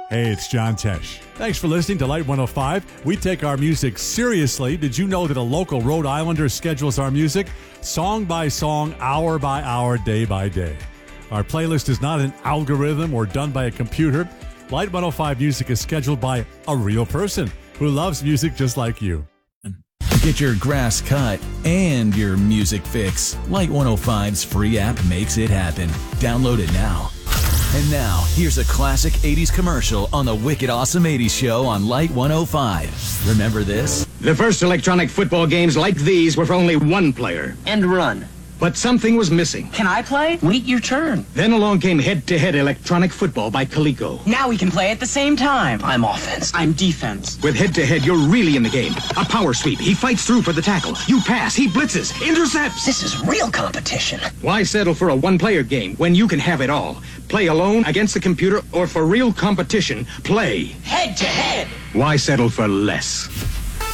Hey, it's John Tesh. Thanks for listening to Light 105. We take our music seriously. Did you know that a local Rhode Islander schedules our music song by song, hour by hour, day by day? Our playlist is not an algorithm or done by a computer. Light 105 music is scheduled by a real person who loves music just like you. Get your grass cut and your music fix. Light 105's free app makes it happen. Download it now. And now, here's a classic 80s commercial on the Wicked Awesome 80s show on Light 105. Remember this? The first electronic football games like these were for only one player. And run. But something was missing. Can I play? Wait your turn. Then along came head-to-head electronic football by Coleco. Now we can play at the same time. I'm offense. I'm defense. With head-to-head, you're really in the game. A power sweep. He fights through for the tackle. You pass. He blitzes. Intercepts. This is real competition. Why settle for a one-player game when you can have it all? Play alone, against the computer, or for real competition, play Head-to-head. Why settle for less?